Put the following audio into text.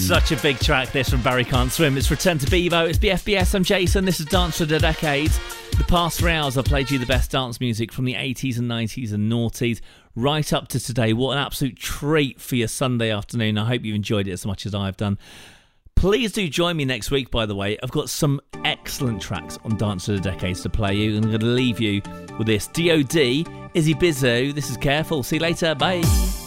Such a big track, this, from Barry Can't Swim. It's Return to Bevo. It's BFBS. I'm Jason. This is Dance for the Decades. The past 3 hours, I've played you the best dance music from the 80s and 90s and noughties right up to today. What an absolute treat for your Sunday afternoon. I hope you've enjoyed it as much as I've done. Please do join me next week, by the way. I've got some excellent tracks on Dance for the Decades to play you. And I'm going to leave you with this. D.O.D., Izzy Bizzo. This is Careful. See you later. Bye.